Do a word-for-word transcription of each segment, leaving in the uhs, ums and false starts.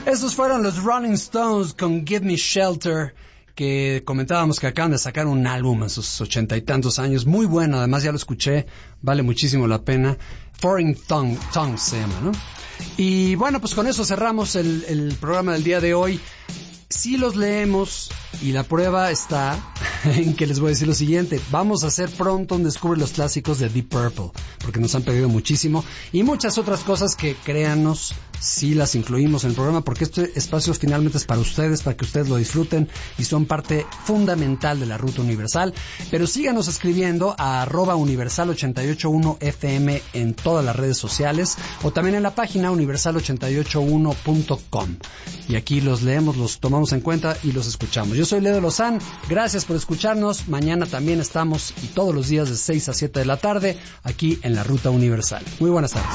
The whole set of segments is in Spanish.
Estos fueron los Rolling Stones con Give Me Shelter, que comentábamos que acaban de sacar un álbum a sus ochenta y tantos años, muy bueno, además ya lo escuché, vale muchísimo la pena. Foreign Tongue, Tongues se llama, ¿no? Y bueno, pues con eso cerramos el, el programa del día de hoy. Sí los leemos y la prueba está en que les voy a decir lo siguiente. Vamos a hacer pronto un Descubre los Clásicos de Deep Purple, porque nos han pedido muchísimo, y muchas otras cosas que, créanos, sí las incluimos en el programa, porque este espacio finalmente es para ustedes, para que ustedes lo disfruten, y son parte fundamental de la Ruta Universal. Pero síganos escribiendo a arroba universal ochenta y ocho uno F M en todas las redes sociales, o también en la página universal ochenta y ocho uno punto com, y aquí los leemos, los tomamos en cuenta y los escuchamos. Yo soy Leo Lozán, gracias por escucharnos. Mañana también estamos, y todos los días de seis a siete de la tarde, aquí en la Ruta Universal. Muy buenas tardes.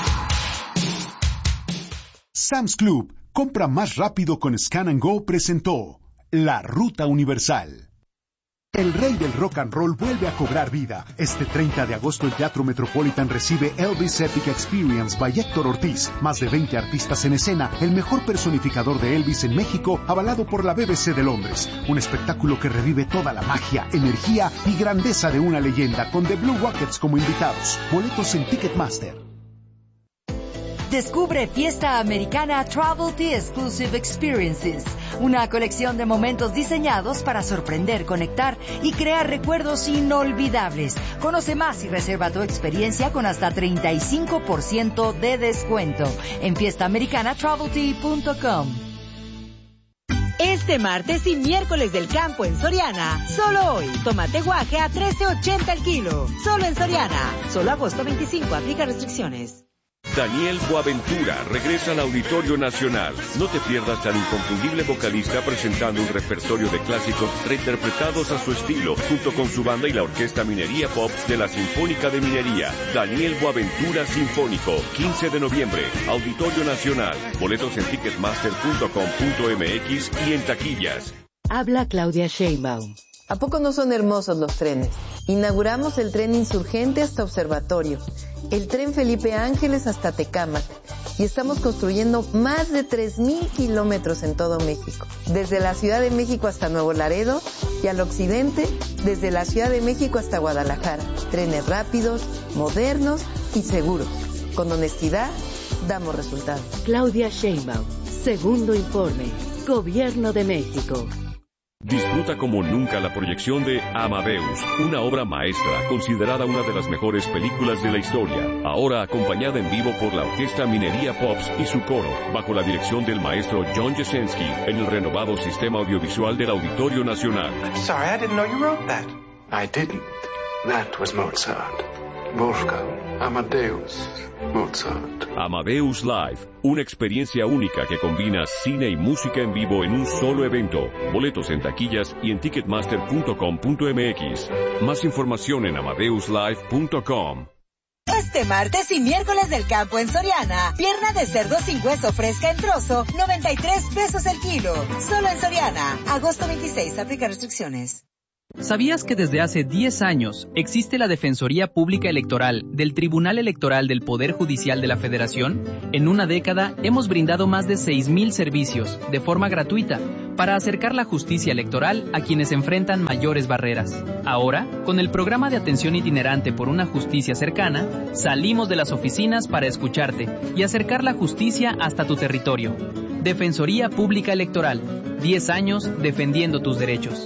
Sam's Club, compra más rápido con Scan and Go, presentó La Ruta Universal. El rey del rock and roll vuelve a cobrar vida. Este treinta de agosto el Teatro Metropolitan recibe Elvis Epic Experience by Héctor Ortiz. Más de veinte artistas en escena, el mejor personificador de Elvis en México, avalado por la B B C de Londres. Un espectáculo que revive toda la magia, energía y grandeza de una leyenda, con The Blue Rockets como invitados. Boletos en Ticketmaster. Descubre Fiesta Americana Travel Tea Exclusive Experiences, una colección de momentos diseñados para sorprender, conectar y crear recuerdos inolvidables. Conoce más y reserva tu experiencia con hasta treinta y cinco por ciento de descuento en fiesta americana travel tea punto com. Este martes y miércoles del campo en Soriana, solo hoy, tomate guaje a trece ochenta el kilo, solo en Soriana, solo agosto veinticinco, aplica restricciones. Daniel Boaventura regresa al Auditorio Nacional. No te pierdas al inconfundible vocalista presentando un repertorio de clásicos reinterpretados a su estilo, junto con su banda y la Orquesta Minería Pop de la Sinfónica de Minería. Daniel Boaventura Sinfónico, quince de noviembre, Auditorio Nacional. Boletos en ticketmaster punto com punto m x y en taquillas. Habla Claudia Sheinbaum. ¿A poco no son hermosos los trenes? Inauguramos el tren Insurgente hasta Observatorio, el tren Felipe Ángeles hasta Tecámac, y estamos construyendo más de tres mil kilómetros en todo México, desde la Ciudad de México hasta Nuevo Laredo, y al occidente, desde la Ciudad de México hasta Guadalajara. Trenes rápidos, modernos y seguros. Con honestidad, damos resultados. Claudia Sheinbaum, segundo informe, Gobierno de México. Disfruta como nunca la proyección de Amadeus, una obra maestra considerada una de las mejores películas de la historia, ahora acompañada en vivo por la Orquesta Minería Pops y su coro, bajo la dirección del maestro John Jesensky, en el renovado sistema audiovisual del Auditorio Nacional. I'm sorry, I didn't know you wrote that. I didn't. That was Mozart. Wolfgang Amadeus Mozart. Amadeus Live, una experiencia única que combina cine y música en vivo en un solo evento. Boletos en taquillas y en ticketmaster punto com punto m x. Más información en amadeus live punto com. Este martes y miércoles del campo en Soriana, pierna de cerdo sin hueso fresca en trozo, noventa y tres pesos el kilo. Solo en Soriana, agosto veintiséis, aplica restricciones. ¿Sabías que desde hace diez años existe la Defensoría Pública Electoral del Tribunal Electoral del Poder Judicial de la Federación? En una década hemos brindado más de seis mil servicios de forma gratuita para acercar la justicia electoral a quienes enfrentan mayores barreras. Ahora, con el programa de atención itinerante por una justicia cercana, salimos de las oficinas para escucharte y acercar la justicia hasta tu territorio. Defensoría Pública Electoral, diez años defendiendo tus derechos.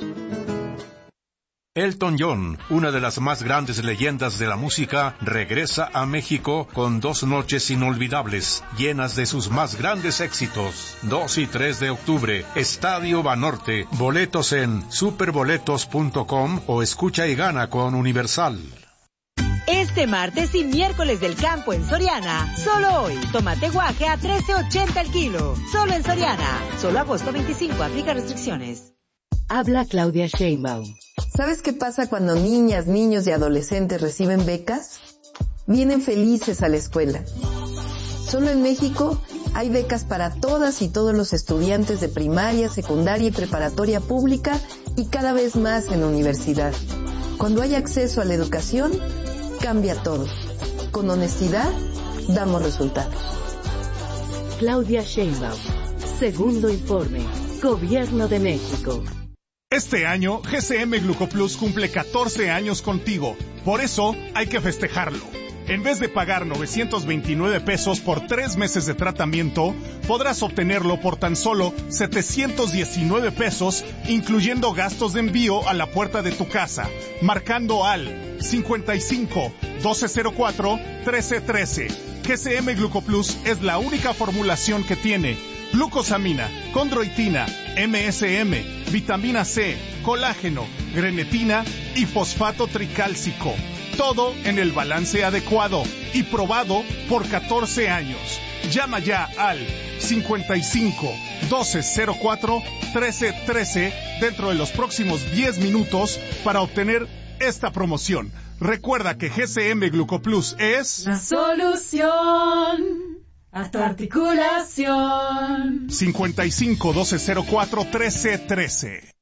Elton John, una de las más grandes leyendas de la música, regresa a México con dos noches inolvidables, llenas de sus más grandes éxitos. dos y tres de octubre, Estadio Banorte. Boletos en superboletos punto com o escucha y gana con Universal. Este martes y miércoles del campo en Soriana, solo hoy, tomate guaje a trece ochenta el kilo. Solo en Soriana, solo agosto veinticinco, aplica restricciones. Habla Claudia Sheinbaum. ¿Sabes qué pasa cuando niñas, niños y adolescentes reciben becas? Vienen felices a la escuela. Solo en México hay becas para todas y todos los estudiantes de primaria, secundaria y preparatoria pública, y cada vez más en universidad. Cuando hay acceso a la educación, cambia todo. Con honestidad, damos resultados. Claudia Sheinbaum, Segundo informe. Gobierno de México. Este año, G C M Glucoplus cumple catorce años contigo. Por eso, hay que festejarlo. En vez de pagar novecientos veintinueve pesos por tres meses de tratamiento, podrás obtenerlo por tan solo setecientos diecinueve pesos, incluyendo gastos de envío a la puerta de tu casa, marcando al cincuenta y cinco, doce cero cuatro, trece trece. G C M Glucoplus es la única formulación que tiene glucosamina, condroitina, M S M, vitamina C, colágeno, grenetina y fosfato tricálcico. Todo en el balance adecuado y probado por catorce años. Llama ya al cincuenta y cinco, doce cero cuatro, trece trece dentro de los próximos diez minutos para obtener esta promoción. Recuerda que G C M Glucoplus es la solución a tu articulación. cincuenta y cinco, doce cero cuatro, trece trece.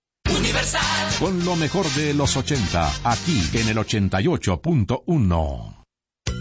Universal. Con lo mejor de los ochenta, aquí en el ochenta y ocho punto uno.